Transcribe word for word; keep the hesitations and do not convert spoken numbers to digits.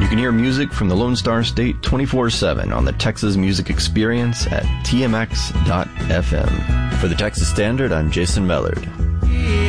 can hear music from the Lone Star State twenty-four seven on the Texas Music Experience at T M X dot F M. For the Texas Standard, I'm Jason Mellard.